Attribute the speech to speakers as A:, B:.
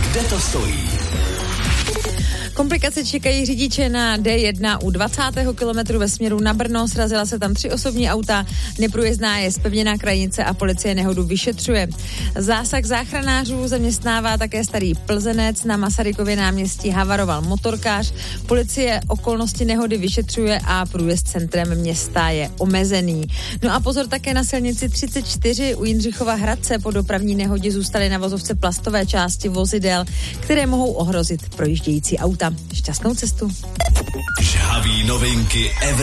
A: Kde to stojí?
B: Komplikace čekají řidiče na D1 u 20. kilometru ve směru na Brno. Srazila se tam 3 osobní auta, neprůjezdná je zpevněná krajnice a policie nehodu vyšetřuje. Zásah záchranářů zaměstnává také Starý Plzenec. Na Masarykově náměstí havaroval motorkář. Policie okolnosti nehody vyšetřuje a průjezd centrem města je omezený. No a pozor také na silnici 34 u Jindřichova Hradce. Po dopravní nehodě zůstaly na vozovce plastové části vozidel, které mohou ohrozit projíždějící auta. Šťastnou cestu.
A: Žhaví novinky